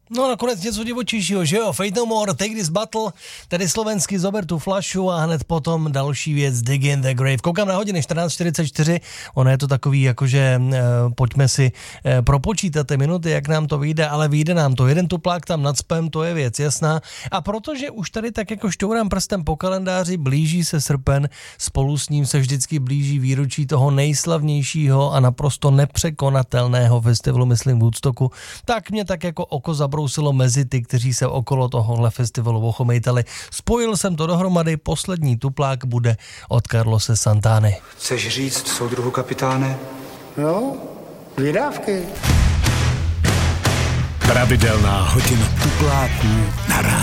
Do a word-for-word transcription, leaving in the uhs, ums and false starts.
No nakonec něco divočíšího, že jo? Fate No More, Take This Battle, tedy slovenský Zober tu flašu a hned potom další věc Dig in the Grave. Koukám na hodiny čtrnáct čtyřicet čtyři, ono je to takový jakože e, pojďme si e, propočítat ty minuty, jak nám to vyjde, ale vyjde nám to. Jeden tuplák tam nacpem, to je věc jasná. A protože už tady tak jako šťourám prstem po kalendáři, blíží se srpen, spolu s ním se vždycky blíží výročí toho nejslavnějšího a naprosto nepřekonatelného festivalu, myslím Woodstocku, tak mě tak jako oko zabrousilo mezi ty, kteří se okolo tohohle festivalu ochomejtali. Spojil jsem to dohromady, poslední tuplák bude od Carlose Santany. Chceš říct soudruhu kapitáne? No, vydávky. Pravidelná hodina tupláků na ráno.